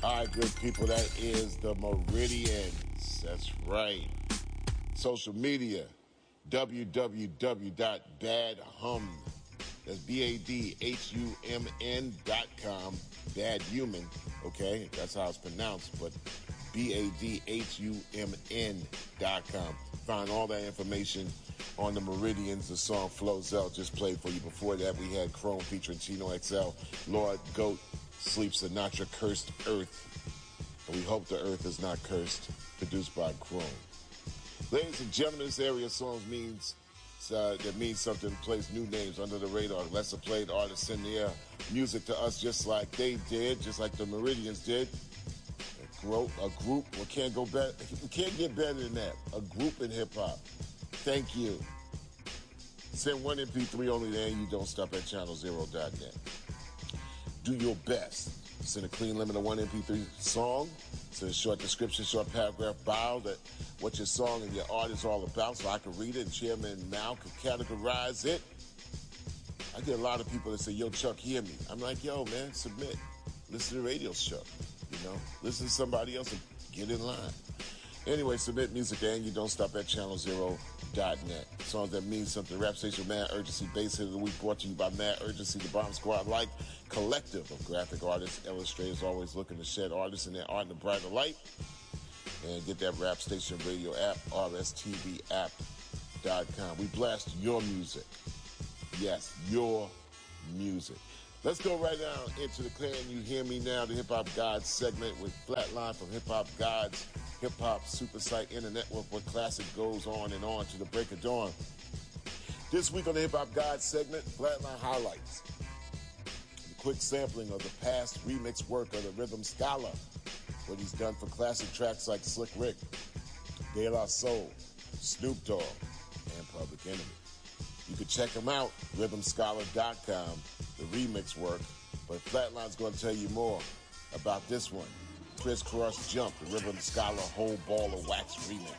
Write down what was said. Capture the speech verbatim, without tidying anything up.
All right, good people, that is the Meridians. That's right. Social media, w w w dot bad hum. That's B A D H U M N dot com. Bad Human, okay? That's how it's pronounced, but B A D H U M N dot com. Find all that information on the Meridians. The song Flozell just played for you. Before that, we had Chrome featuring Chino X L. Lord Goat, Sleep Sinatra, Cursed Earth. And we hope the earth is not cursed. Produced by Chrome. Ladies and gentlemen, this area of songs means uh, that means something. Plays new names under the radar. Lesser played artists in the air. Music to us just like they did, just like the Meridians did. A, gro- a group, we can't go better. We can't get better than that. A group in hip hop. Thank you. Send one M P three only there, and you don't stop at channel zero dot net. Do your best. Send a clean limit of one M P three song. Send a short description, short paragraph bio that what your song and your art is all about, so I can read it and Chairman Mal can categorize it. I get a lot of people that say, yo, Chuck, hear me. I'm like, yo, man, submit. Listen to the radio show. You know, listen to somebody else and get in line. Anyway, submit music and you don't stop at channel zero dot net. Songs that mean something. Rap Station Mad Urgency, Bass Hit of the Week, brought to you by Mad Urgency, the Bomb Squad like collective of graphic artists, illustrators always looking to shed artists in their art in a brighter light. And get that Rap Station radio app, R S T V app dot com. We blast your music. Yes, your music. Let's go right now into the Can You Hear Me Now, the Hip Hop Gods segment with Flatline from Hip Hop Gods, Hip Hop Super Site Internet, where classic goes on and on to the break of dawn. This week on the Hip Hop Gods segment, Flatline highlights the quick sampling of the past remix work of the Rhythm Scholar, what he's done for classic tracks like Slick Rick, De La Soul, Snoop Dogg, and Public Enemy. You can check him out, rhythm scholar dot com, the remix work. But Flatline's going to tell you more about this one. Crisscross Jump, the Rhythm Scholar Whole Ball of Wax remix.